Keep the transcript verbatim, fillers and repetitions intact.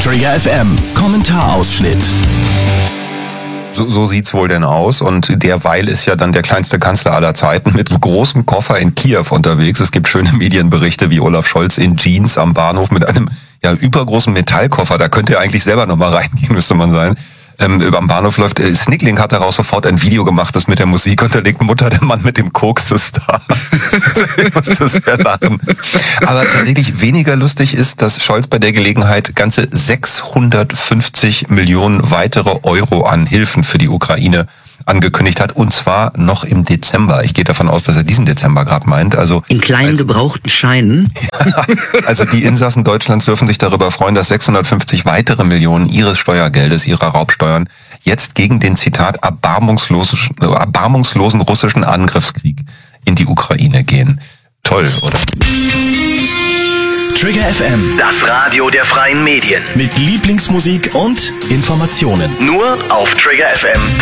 Trigger F M, Kommentarausschnitt. So, so sieht's wohl denn aus. Und derweil ist ja dann der kleinste Kanzler aller Zeiten mit einem großen Koffer in Kiew unterwegs. Es gibt schöne Medienberichte, wie Olaf Scholz in Jeans am Bahnhof mit einem ja übergroßen Metallkoffer. Da könnte er eigentlich selber nochmal reingehen, müsste man sein. Ähm, am Bahnhof läuft, äh, Snicklink hat daraus sofort ein Video gemacht, das mit der Musik unterlegt. Mutter, der Mann mit dem Koks ist da. Ich muss das sehr lachen. Aber tatsächlich weniger lustig ist, dass Scholz bei der Gelegenheit ganze sechshundertfünfzig Millionen weitere Euro an Hilfen für die Ukraine angekündigt hat, und zwar noch im Dezember. Ich gehe davon aus, dass er diesen Dezember gerade meint. Also in kleinen als, gebrauchten Scheinen. Ja, also die Insassen Deutschlands dürfen sich darüber freuen, dass sechshundertfünfzig weitere Millionen ihres Steuergeldes, ihrer Raubsteuern, jetzt gegen den, Zitat, erbarmungslosen, erbarmungslosen russischen Angriffskrieg in die Ukraine gehen. Toll, oder? Trigger F M, das Radio der freien Medien. Mit Lieblingsmusik und Informationen. Nur auf trigger f m punkt